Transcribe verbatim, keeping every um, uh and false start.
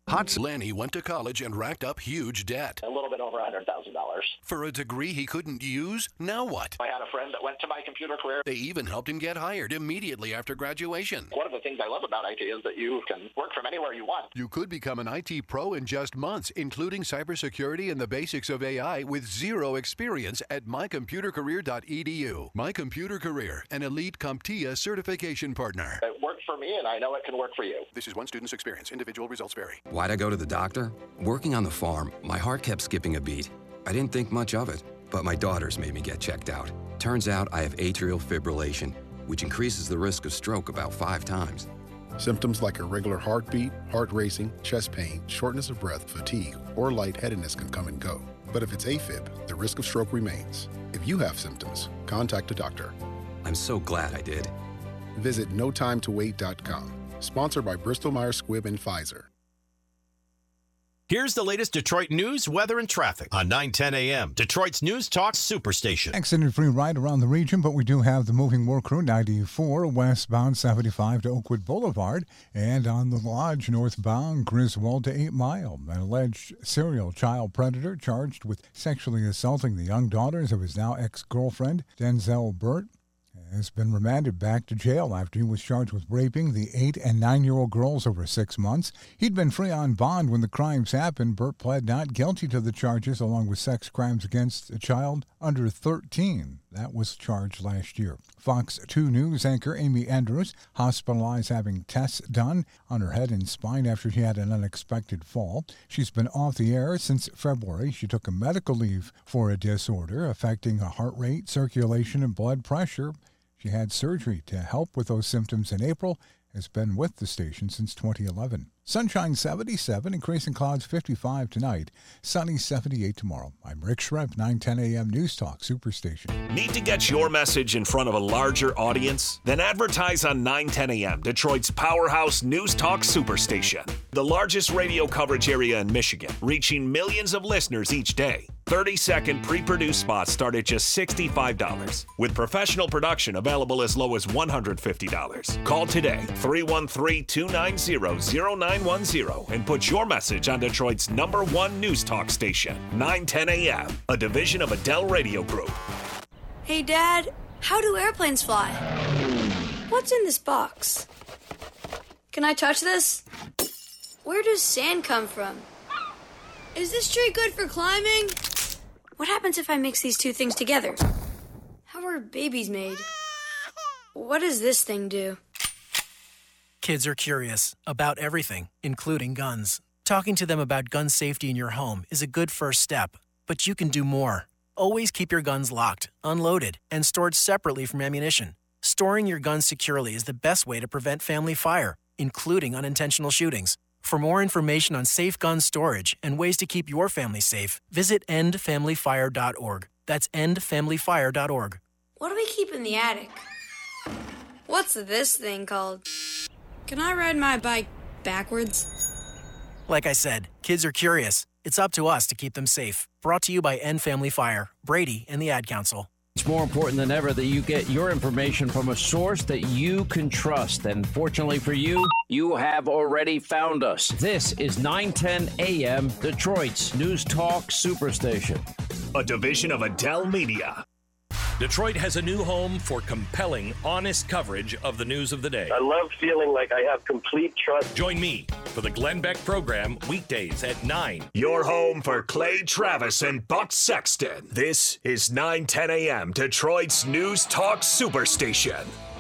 Hot Lenny went to college and racked up huge debt. A little bit over one hundred thousand dollars. For a degree he couldn't use? Now what? I had a friend that went to My Computer Career. They even helped him get hired immediately after graduation. One of the things I love about I T is that you can work from anywhere you want. You could become an I T pro in just months, including cybersecurity and the basics of A I with zero experience at my computer career dot e d u. My Computer Career, an elite CompTIA certification partner. It worked for me, and I know it can work for you. This is one student's experience. Individual results vary. Why'd I go to the doctor? Working on the farm, my heart kept skipping a beat. I didn't think much of it, but my daughters made me get checked out. Turns out I have atrial fibrillation, which increases the risk of stroke about five times. Symptoms like irregular heartbeat, heart racing, chest pain, shortness of breath, fatigue, or lightheadedness can come and go. But if it's AFib, the risk of stroke remains. If you have symptoms, contact a doctor. I'm so glad I did. Visit no time to wait dot com. Sponsored by Bristol Myers Squibb and Pfizer. Here's the latest Detroit news, weather, and traffic on nine ten a m. Detroit's News Talk Superstation. Accident-free ride around the region, but we do have the moving work route ninety-four westbound seventy-five to Oakwood Boulevard, and on the Lodge northbound Griswold to eight Mile. An alleged serial child predator charged with sexually assaulting the young daughters of his now ex-girlfriend, Denzel Burt, has been remanded back to jail after he was charged with raping the eight- and nine-year-old girls over six months. He'd been free on bond when the crimes happened. Burt pled not guilty to the charges, along with sex crimes against a child under thirteen. That was charged last year. Fox two News anchor Amy Andrews hospitalized having tests done on her head and spine after she had an unexpected fall. She's been off the air since February. She took a medical leave for a disorder affecting her heart rate, circulation, and blood pressure. She had surgery to help with those symptoms in April, has been with the station since twenty eleven. Sunshine seventy-seven, increasing clouds fifty-five tonight, sunny seventy-eight tomorrow. I'm Rick Schrempf, nine ten a m News Talk Superstation. Need to get your message in front of a larger audience? Then advertise on nine ten a m, Detroit's powerhouse News Talk Superstation. The largest radio coverage area in Michigan, reaching millions of listeners each day. thirty-second pre-produced spots start at just sixty-five dollars, with professional production available as low as one hundred fifty dollars. Call today, three one three, two nine zero, zero nine one zero, and put your message on Detroit's number one news talk station, nine ten a m, a division of Adele Radio Group. Hey, Dad, how do airplanes fly? What's in this box? Can I touch this? Where does sand come from? Is this tree good for climbing? What happens if I mix these two things together? How are babies made? What does this thing do? Kids are curious about everything, including guns. Talking to them about gun safety in your home is a good first step, but you can do more. Always keep your guns locked, unloaded, and stored separately from ammunition. Storing your guns securely is the best way to prevent family fire, including unintentional shootings. For more information on safe gun storage and ways to keep your family safe, visit end family fire dot org. That's end family fire dot org. What do we keep in the attic? What's this thing called? Can I ride my bike backwards? Like I said, kids are curious. It's up to us to keep them safe. Brought to you by End Family Fire, Brady, and the Ad Council. It's more important than ever that you get your information from a source that you can trust. And fortunately for you, you have already found us. This is nine ten a m, Detroit's News Talk Superstation. A division of Adele Media. Detroit has a new home for compelling, honest coverage of the news of the day. I love feeling like I have complete trust. Join me for the Glenn Beck program weekdays at nine. Your home for Clay Travis and Buck Sexton. This is nine ten a m, Detroit's News Talk Superstation.